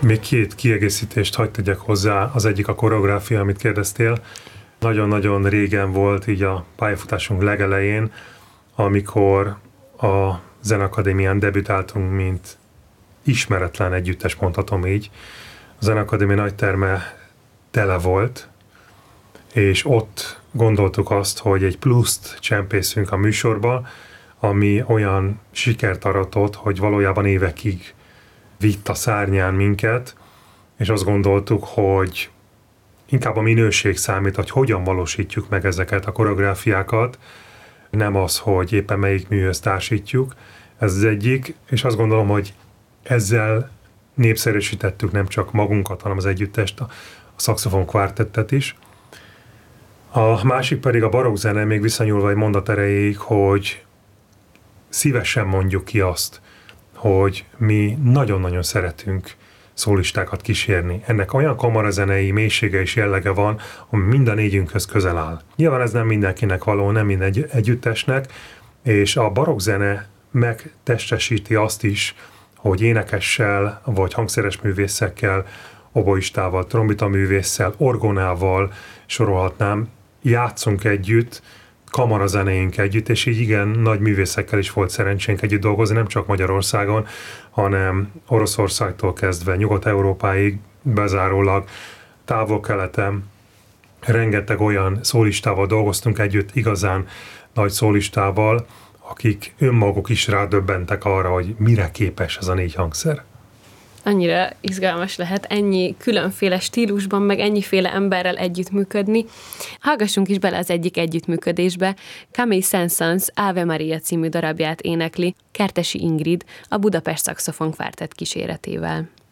Még két kiegészítést hadd tegyek hozzá. Az egyik a koreográfia, amit kérdeztél. Nagyon-nagyon régen volt, így a pályafutásunk legelején, amikor a Zeneakadémián debütáltunk, mint ismeretlen együttes, mondhatom így. A Zeneakadémia nagyterme tele volt, és ott gondoltuk azt, hogy egy pluszt csempészünk a műsorba, ami olyan sikert aratott, hogy valójában évekig vitt a szárnyán minket, és azt gondoltuk, hogy inkább a minőség számít, hogy hogyan valósítjuk meg ezeket a koreográfiákat, nem az, hogy éppen melyik műhöz társítjuk. Ez az egyik, és azt gondolom, hogy ezzel népszerűsítettük nem csak magunkat, hanem az együttest, a szaxofon kvártettet is. A másik pedig a barokkzene, még visszanyúlva egy mondat erejéig, hogy szívesen mondjuk ki azt, hogy mi nagyon-nagyon szeretünk szólistákat kísérni. Ennek olyan kamarazenei mélysége és jellege van, ami mind a négyünkhöz közel áll. Nyilván ez nem mindenkinek való, nem minden együttesnek, és a barokkzene megtestesíti azt is, hogy énekessel, vagy hangszeres művészekkel, oboistával, trombitaművésszel, orgonával, sorolhatnám, játszunk együtt, kamarazenéink együtt, és így igen, nagy művészekkel is volt szerencsénk együtt dolgozni, nem csak Magyarországon, hanem Oroszországtól kezdve Nyugat-Európáig bezárólag, Távol-Keleten, rengeteg olyan szólistával dolgoztunk együtt, igazán nagy szólistával, akik önmaguk is rádöbbentek arra, hogy mire képes ez a négy hangszer. Annyira izgalmas lehet ennyi különféle stílusban, meg ennyiféle emberrel együttműködni. Hallgassunk is bele az egyik együttműködésbe. Camille Saint-Saëns Ave Maria című darabját énekli Kertesi Ingrid a Budapest Szaxofon Kvártett kíséretével.